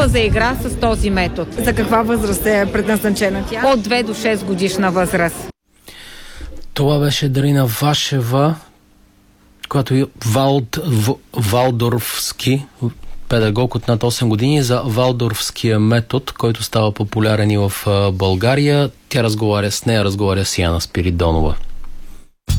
готова за игра с този метод. За каква възраст е предназначена тя? От 2 до 6 годишна възраст. Това беше Дарина Вашева, която е валдорфски педагог от над 8 години за валдорфския метод, който става популярен и в България. С нея разговаря Сияна Спиридонова.